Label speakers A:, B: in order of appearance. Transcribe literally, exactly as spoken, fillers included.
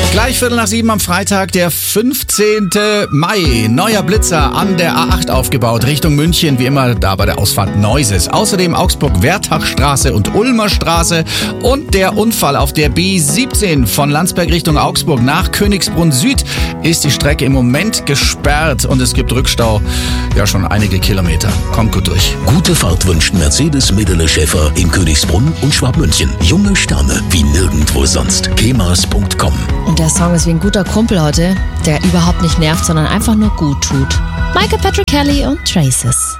A: Gleich Viertel nach sieben am Freitag, der fünfzehnten Mai. Neuer Blitzer an der A acht aufgebaut, Richtung München, wie immer da bei der Ausfahrt Neuses. Außerdem Augsburg-Wertachstraße und Ulmer Straße und der Unfall auf der B siebzehn von Landsberg Richtung Augsburg nach Königsbrunn Süd ist die Strecke im Moment gesperrt und es gibt Rückstau, ja schon einige Kilometer. Kommt gut durch.
B: Gute Fahrt wünscht Mercedes Medele Schäfer in Königsbrunn und Schwabmünchen. Junge Sterne wie nirgendwo sonst. kemas punkt com.
C: Und der Song ist wie ein guter Kumpel heute, der überhaupt nicht nervt, sondern einfach nur gut tut. Michael Patrick Kelly und Traces.